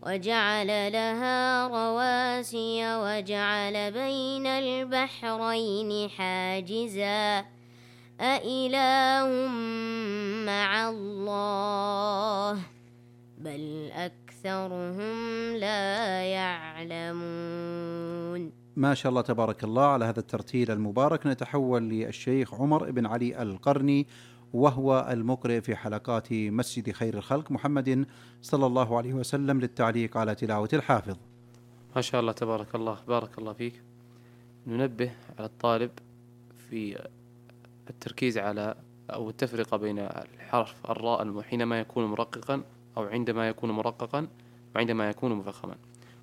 وجعل لها رواسي وجعل بين البحرين حاجزا أإله مع الله بل أكثرهم لا يعلمون. ما شاء الله تبارك الله على هذا الترتيل المبارك. نتحول للشيخ عمر بن علي القرني، وهو المقرئ في حلقات مسجد خير الخلق محمد صلى الله عليه وسلم، للتعليق على تلاوة الحافظ. ما شاء الله تبارك الله، بارك الله فيك. ننبه على الطالب في التركيز على أو التفرقة بين الحرف الراء حينما يكون مرققا أو عندما يكون مرققا وعندما يكون مفخما،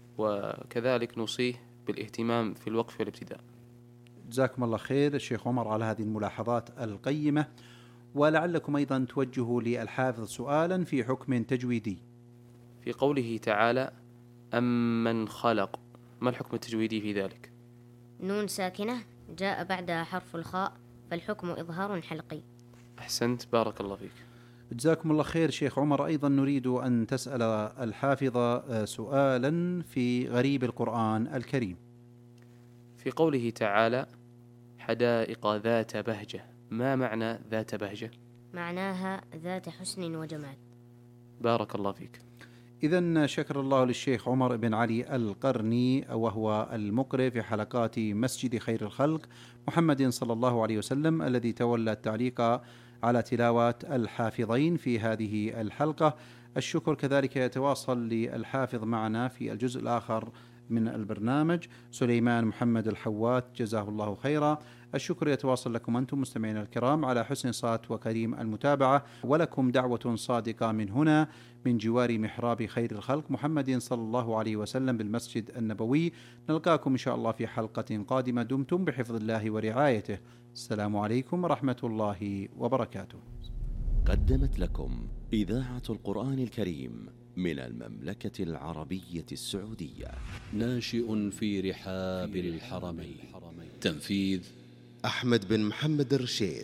وكذلك نوصيه بالاهتمام في الوقف والابتداء. جزاكم الله خير الشيخ عمر على هذه الملاحظات القيمة. ولعلكم أيضا توجهوا للحافظ سؤالا في حكم تجويدي. في قوله تعالى أمن خلق، ما الحكم التجويدي في ذلك؟ نون ساكنة جاء بعدها حرف الخاء، فالحكم إظهار حلقي. أحسنت، بارك الله فيك. جزاكم الله خير شيخ عمر. أيضا نريد أن تسأل الحافظ سؤالا في غريب القرآن الكريم. في قوله تعالى حدائق ذات بهجة، ما معنى ذات بهجة؟ معناها ذات حسن وجمال. بارك الله فيك. إذن شكر الله للشيخ عمر بن علي القرني، وهو المقرئ في حلقات مسجد خير الخلق محمد صلى الله عليه وسلم، الذي تولى التعليق على تلاوة الحافظين في هذه الحلقة. الشكر كذلك يتواصل للحافظ معنا في الجزء الآخر من البرنامج سليمان محمد الحوات، جزاه الله خيرا. الشكر يتواصل لكم أنتم مستمعين الكرام على حسن صوت وكريم المتابعة، ولكم دعوة صادقة من هنا من جوار محراب خير الخلق محمد صلى الله عليه وسلم بالمسجد النبوي. نلقاكم إن شاء الله في حلقة قادمة، دمتم بحفظ الله ورعايته. السلام عليكم ورحمة الله وبركاته. قدمت لكم إذاعة القرآن الكريم من المملكة العربية السعودية. ناشئ في رحاب الحرمين. تنفيذ أحمد بن محمد الرشيد.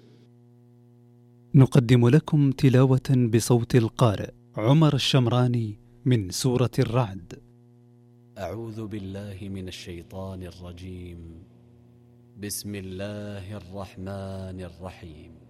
نقدم لكم تلاوة بصوت القارئ عمر الشمراني من سورة الرعد. أعوذ بالله من الشيطان الرجيم. بسم الله الرحمن الرحيم.